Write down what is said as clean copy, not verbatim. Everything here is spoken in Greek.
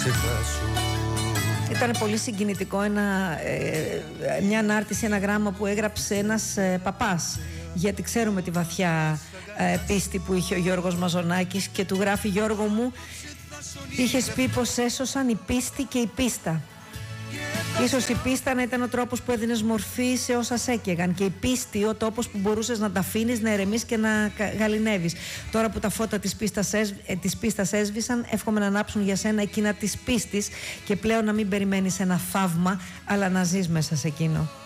Ήταν πολύ συγκινητικό μια ανάρτηση, ένα γράμμα που έγραψε ένας παπάς, γιατί ξέρουμε τη βαθιά πίστη που είχε ο Γιώργος Μαζονάκης, και του γράφει: Γιώργο μου, είχες πει πως έσωσαν η πίστη και η πίστα. Ίσως η πίστα να ήταν ο τρόπος που έδινες μορφή σε όσα σέκαιγαν, και η πίστη ο τόπος που μπορούσες να τα αφήνεις να ερεμείς και να γαληνεύεις. Τώρα που τα φώτα της πίστας έσβησαν, εύχομαι να ανάψουν για σένα εκείνα της πίστης, και πλέον να μην περιμένεις ένα θαύμα, αλλά να ζεις μέσα σε εκείνο.